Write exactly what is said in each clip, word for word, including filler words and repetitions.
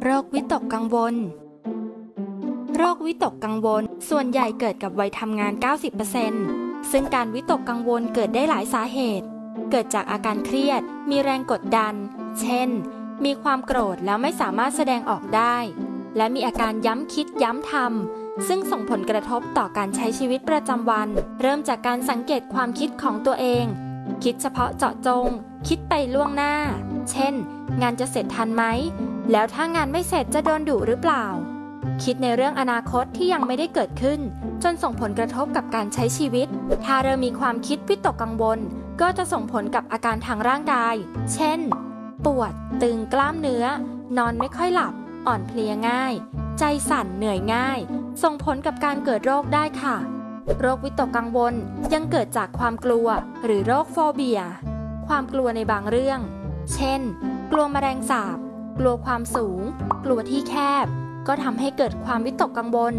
โรควิตกกังวลโรควิตกกังวลส่วนใหญ่เกิดกับวัยทำงาน เก้าสิบเปอร์เซ็นต์ ซึ่งการวิตกกังวลเกิดได้หลายสาเหตุเกิดจากอาการเครียดมีแรงกดดันเช่นมีความโกรธแล้วไม่สามารถแสดงออกได้และมีอาการย้ำคิดย้ำทำซึ่งส่งผลกระทบต่อการใช้ชีวิตประจำวันเริ่มจากการสังเกตความคิดของตัวเองคิดเฉพาะเจาะจงคิดไปล่วงหน้าเช่นงานจะเสร็จทันไหมแล้วถ้างานไม่เสร็จจะโดนดุหรือเปล่าคิดในเรื่องอนาคตที่ยังไม่ได้เกิดขึ้นจนส่งผลกระทบกับการใช้ชีวิตถ้าเริ่มมีความคิดวิตกกังวลก็จะส่งผลกับอาการทางร่างกายเช่นปวดตึงกล้ามเนื้อนอนไม่ค่อยหลับอ่อนเพลียง่ายใจสั่นเหนื่อยง่ายส่งผลกับการเกิดโรคได้ค่ะโรควิตกกังวลยังเกิดจากความกลัวหรือโรคโฟเบียความกลัวในบางเรื่องเช่นกลัวแมลงสาบกลัวความสูงกลัวที่แคบก็ทำให้เกิดความวิตกกังวล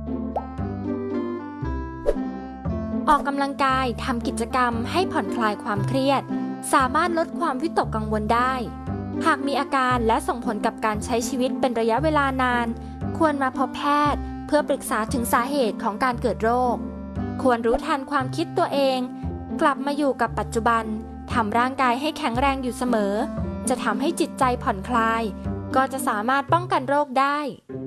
ออกกำลังกายทำกิจกรรมให้ผ่อนคลายความเครียดสามารถลดความวิตกกังวลได้หากมีอาการและส่งผลกับการใช้ชีวิตเป็นระยะเวลานานควรมาพบแพทย์เพื่อปรึกษาถึงสาเหตุของการเกิดโรคควรรู้ทันความคิดตัวเองกลับมาอยู่กับปัจจุบันทำร่างกายให้แข็งแรงอยู่เสมอจะทำให้จิตใจผ่อนคลายก็จะสามารถป้องกันโรคได้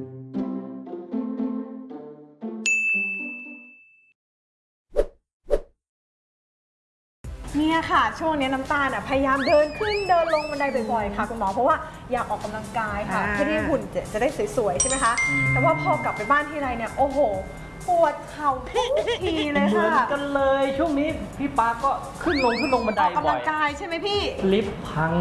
เนี่ยค่ะช่วงนี้น้ำตาลพยายามเดินขึ้นเดินลงบันไดบ่อยๆค่ะคุณหมอเพราะว่าอยากออกกำลังกายค่ะเพื่อที่หุ่นจะได้สวยๆใช่ไหมคะแต่ว่าพอกลับไปบ้านที่ไรเนี่ยโอ้โหปวดเข่าทุกทีเลยค่ะเหมือนกันเลยช่วงนี้พี่ปาก็ขึ้นลงขึ้นลงบันไดบ่อยออกกำลังกายใช่ไหมพี่ลิฟต์พัง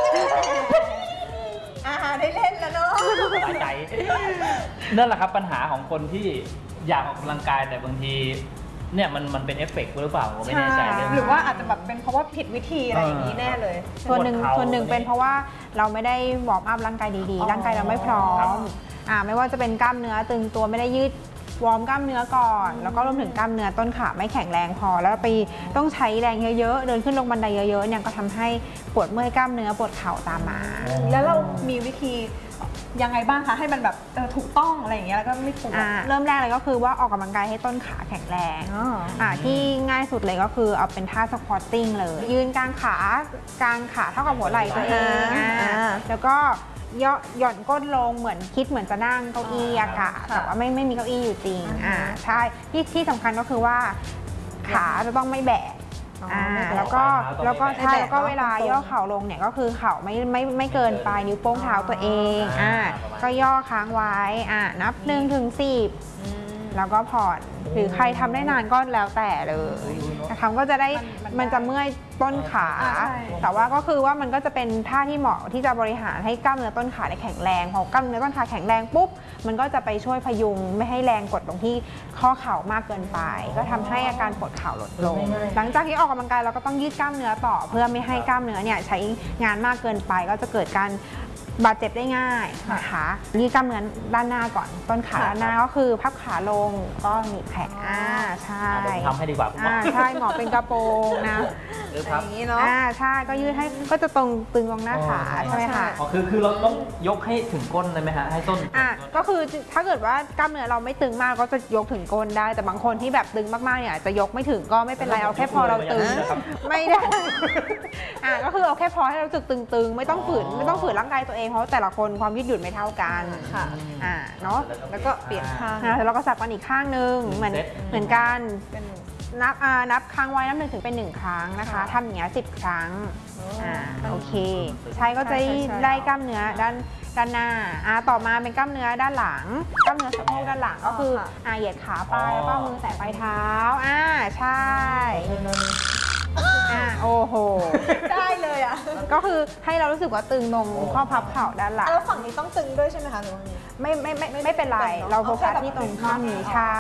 อ่าได้เล่นแล้วเนาะสบายใจนั่นแหละครับปัญหาของคนที่อยากออกกำลังกายแต่บางทีเนี่ยมันมันเป็นเอฟเฟกต์หรือเปล่าผมไม่แน่ใจเลยหรือว่าอาจจะแบบเป็นเพราะว่าผิดวิธีอะไรอย่างนี้แน่เลยส่วนหนึ่งส่วนหนึ่งเป็นเพราะว่าเราไม่ได้วอร์มอัพร่างกายดีๆร่างกายเราไม่พร้อมอ่าไม่ว่าจะเป็นกล้ามเนื้อตึงตัวไม่ได้ยืดวอร์มกล้ามเนื้อก่อนแล้วก็รวมถึงกล้ามเนื้อต้นขาไม่แข็งแรงพอแล้วไปต้องใช้แรงเยอะๆเดินขึ้นลงบันไดเยอะๆเนี่ยก็ทำให้ปวดเมื่อยกล้ามเนื้อปวดเข่าตามมาแล้วเรามีวิธียังไงบ้างคะให้มันแบบถูกต้องอะไรอย่างเงี้ยแล้วก็ไม่ปวดเริ่มแรกเลยก็คือว่าออกกำลังกายให้ต้นขาแข็งแรงอ่าที่ง่ายสุดเลยก็คือเอาเป็นท่าสควอตติ้งเลยยืนกลางขากลางขาเท่ากับหัวไหล่ตัวเองแล้วก็ย่อหย่อนก้นลงเหมือนคิดเหมือนจะนั่งเก้าอี้อากาศแต่ว่าไม่ไม่มีเก้าอี้อยู่จริงอ่าใช่ที่ที่สำคัญก็คือว่าขาจะต้องไม่แบะอ่าแล้วก็แล้วก็ใช่แล้วก็เวลาย่อเข่าลงเนี่ยก็คือเข่าไม่ไม่ไม่เกินปลายนิ้วโป้งเท้าตัวเองอ่าก็ย่อค้างไว้อ่านับหนึ่งถึงสิบแล้วก็ผ่อนหรือใครทำได้นานก็แล้วแต่เลยนะคะก็จะได้มันจะเมื่อยต้นขาแต่ว่าก็คือว่ามันก็จะเป็นท่าที่เหมาะที่จะบริหารให้กล้ามเนื้อต้นขาได้แข็งแรงพอกล้ามเนื้อต้นขาแข็งแรงปุ๊บมันก็จะไปช่วยพยุงไม่ให้แรงกดลงที่ข้อเข่ามากเกินไปก็ทำให้อาการปวดเข่าลดลงหลังจากที่ออกกำลังกายเราก็ต้องยืดกล้ามเนื้อต่อเพื่อไม่ให้กล้ามเนื้อเนี่ยใช้งานมากเกินไปก็จะเกิดการบาดเจ็บได้ง่ายนะคะยืดกล้ามเนื้อด้านหน้าก่อนต้นขาด้านหน้าก็คือพับขาลงก็หนีบแขนอ่าใช่ทำให้ดีกว่าอ่าใช่หมอเป็นกระโปรงนะอย่างนี้เนาะอ่าใช่ก็ยืดให้ก็จะตรงตึงตรงหน้าขาใช่ไหมคะอ๋อคือคือเราต้องยกให้ถึงก้นเลยไหมฮะให้ต้นอ่าก็คือถ้าเกิดว่ากล้ามเนื้อเราไม่ตึงมากก็จะยกถึงก้นได้แต่บางคนที่แบบตึงมากๆเนี่ยจะยกไม่ถึงก็ไม่เป็นไรเอาแค่พอเราตึงไม่ได้อ่าก็คือเอาแค่พอให้เรารู้สึกตึงๆไม่ต้องฝืนไม่ต้องฝืนร่างกายตัวเองเพราะแต่ละคนความยืดหยุ่นไม่เท่ากันค่ะอ่าเนาะแล้วก็เปลี่ยนข้างแล้วเราก็สับกันอีกข้างนึงเหมือนเหมือนกันนับอ่านับค้างไว้นับหนึ่งถึงเป็นหนึ่งครั้งนะคะทำอย่างเงี้ยสิบครั้งอ่าโอเคใช่ก็จะได้กล้ามเนื้อด้านด้านหน้าอ่าต่อมาเป็นกล้ามเนื้อด้านหลังกล้ามเนื้อสะโพกด้านหลังก็คืออ่าเหยียดขาไปแล้วก็มือแตะปลายเท้าอ่าใช่อ่าโอ้โหได้เลยอ่ะก็คือให้เรารู้สึกว่าตึงตรงข้อพับเข่าด้านหลังแล้วฝั่งนี้ต้องตึงด้วยใช่ไหมคะหรือว่าไม่ไม่ไม่ไม่เป็นไรเราโฟกัสที่ตรงข้อนี้ใช่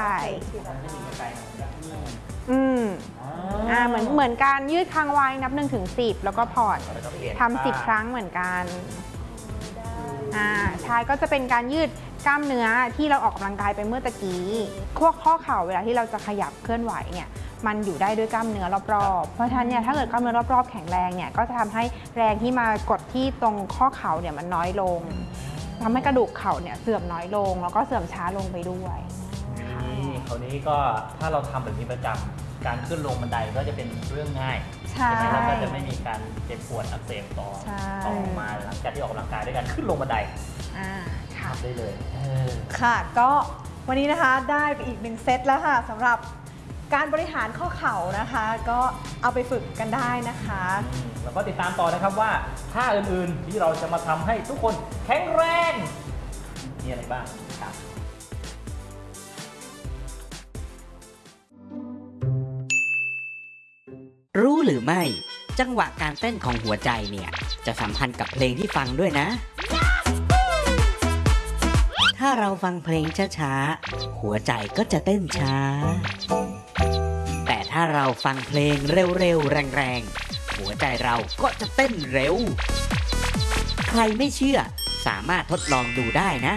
อืมอ่าเหมือนเหมือนการยืดค้างไว้นับหนึ่งถึงสิบแล้วก็ผ่อนทำสิบครั้งเหมือนกันอ่าใช่ก็จะเป็นการยืดกล้ามเนื้อที่เราออกกำลังกายไปเมื่อตะกี้พวกข้อเข่าเวลาที่เราจะขยับเคลื่อนไหวเนี่ยมันอยู่ได้ด้วยกล้ามเนื้อรอบๆเพราะฉะนั้นเนี่ยถ้าเกิดกล้ามเนื้อรอบๆแข็งแรงเนี่ยก็จะทำให้แรงที่มากดที่ตรงข้อเข่าเนี่ยมันน้อยลงทำให้กระดูกเข่าเนี่ยเสื่อมน้อยลงแล้วก็เสื่อมช้าลงไปด้วยนะคะนี่คราวนี้ก็ถ้าเราทำแบบนี้ประจำการขึ้นลงบันไดก็จะเป็นเรื่องง่ายใช่ไหมแล้วก็จะไม่มีการเจ็บปวดอักเสบต่อใช่ต่อมาหลังจากที่ออกกำลังกายด้วยกันขึ้นลงบันไดอ่าค่ะทำได้เลยเออค่ะก็วันนี้นะคะได้ไปอีกหนึ่งเซตแล้วค่ะสำหรับการบริหารข้อเข่านะคะ ก็เอาไปฝึกกันได้นะคะอืมแล้วก็ติดตามต่อนะครับว่าท่าอื่นๆที่เราจะมาทำให้ทุกคนแข็งแรงมีอะไรบ้างครับรู้หรือไม่จังหวะการเต้นของหัวใจเนี่ยจะสัมพันธ์กับเพลงที่ฟังด้วยนะ ถ้าเราฟังเพลงช้าๆหัวใจก็จะเต้นช้า แต่ถ้าเราฟังเพลงเร็วๆแรงๆหัวใจเราก็จะเต้นเร็ว ใครไม่เชื่อสามารถทดลองดูได้นะ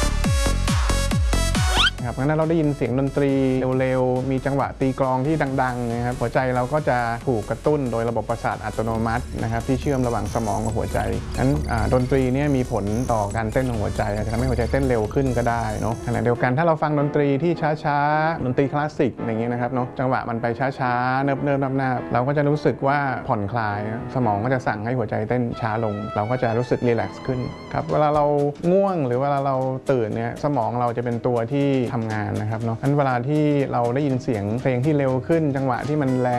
ครับงั้นเราได้ยินเสียงดนตรีเร็วๆมีจังหวะตีกลองที่ดังๆนะครับหัวใจเราก็จะถูกกระตุ้นโดยระบบประสาทอัตโนมัตินะครับที่เชื่อมระหว่างสมองกับหัวใจงั้นดนตรีเนี่ยมีผลต่อการเต้นของหัวใจอาจจะทำให้หัวใจเต้นเร็วขึ้นก็ได้เนาะขณะเดียวกันถ้าเราฟังดนตรีที่ช้าๆดนตรีคลาสสิกอย่างเงี้ยนะครับเนาะจังหวะมันไปช้าๆเนิบๆนับๆเราก็จะรู้สึกว่าผ่อนคลายสมองก็จะสั่งให้หัวใจเต้นช้าลงเราก็จะรู้สึกรีแลกซ์ขึ้นครับเวลาเราง่วงหรือเวลาเราตื่นเนี่ยสมองเราจะเป็นตัวที่ทำงานนะครับเนาะงั้นเวลาที่เราได้ยินเสียงเพลงที่เร็วขึ้นจังหวะที่มันแรง